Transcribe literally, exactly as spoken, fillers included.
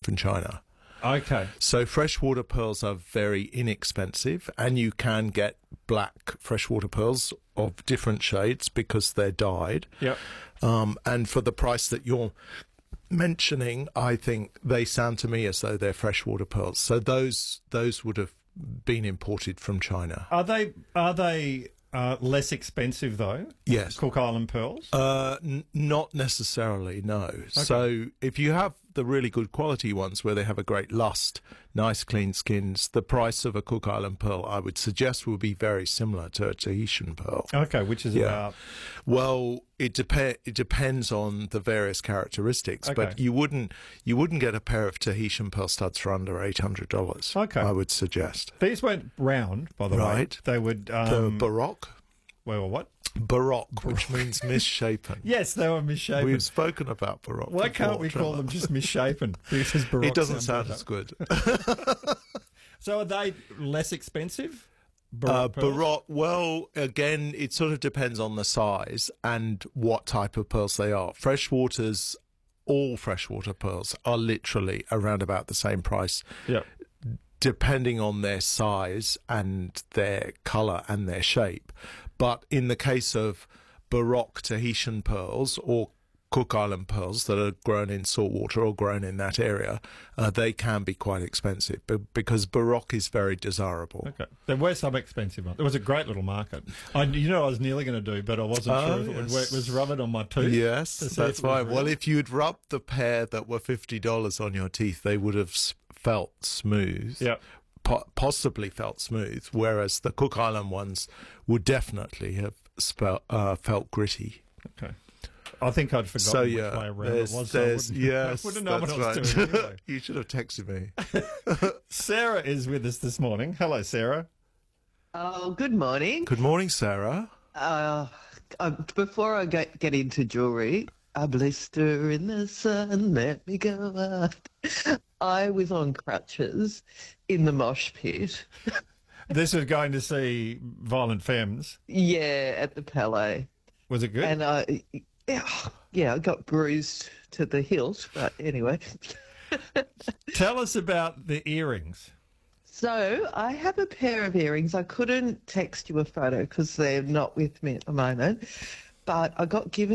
from China. Okay. So freshwater pearls are very inexpensive, and you can get black freshwater pearls of different shades because they're dyed. Yep. Um, and for the price that you're mentioning, I think they sound to me as though they're freshwater pearls. So those those would have been imported from China. Are they are they uh, less expensive though? Yes. Cook Island pearls. Uh, n- not necessarily, no. So if you have the really good quality ones where they have a great lust, nice clean skins, the price of a Cook Island pearl, I would suggest, will be very similar to a Tahitian pearl. Okay, which is Yeah. about. Well, it dep- it depends on the various characteristics, but Okay. you wouldn't you wouldn't get a pair of Tahitian pearl studs for under eight hundred dollars. Okay. I would suggest. These went round, by the Right. way. They would. The Um, Baroque, well, what? Baroque, which means misshapen. Yes, they were misshapen. We've spoken about Baroque. Why before, can't we call Trevor. them just misshapen? Because Baroque It doesn't sound better. as good. So are they less expensive? Uh, Baroque pearls? Baroque, well, again, it sort of depends on the size and what type of pearls they are. Freshwaters, all freshwater pearls are literally around about the same price, Yeah. depending on their size and their colour and their shape. But in the case of Baroque Tahitian pearls or Cook Island pearls that are grown in saltwater or grown in that area, uh, they can be quite expensive b- because Baroque is very desirable. Okay. There were some expensive ones. It was a great little market. I, you know, I was nearly going to do, but I wasn't Oh, sure if it would yes. work. It was rub it on my tooth. Yes, to see that's if it was fine. Well, real. if you'd rubbed the pair that were fifty dollars on your teeth, they would have s- felt smooth. Yeah. Po- possibly felt smooth, whereas the Cook Island ones would definitely have spelt, uh, felt gritty. Okay. I think I'd forgotten So which yeah, way around it there's, was. so I there's wouldn't- yes, I wouldn't know that's what I was right. doing anyway. You should have texted me. Sarah is with us this morning. Hello, Sarah. Oh, good morning. Good morning, Sarah. Uh, uh, before I get, get into jewellery, a blister in the sun, let me go out. I was on crutches in the mosh pit. This was going to see Violent Femmes. Yeah, at the Palais. Was it good? And I, yeah, yeah, I got bruised to the hilt, but anyway. Tell us about the earrings. So I have a pair of earrings. I couldn't text you a photo because they're not with me at the moment. But I got given